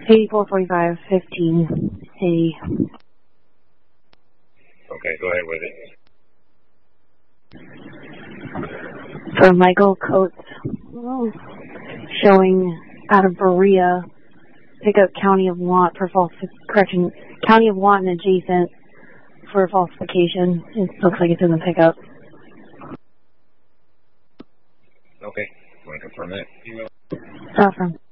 8445-15. Okay, go ahead with it. For Michael Coates, showing out of Berea, pickup County of Want for County of Want and adjacent for falsification. It looks like it's in the pickup. Okay, want to confirm that email? Affirm.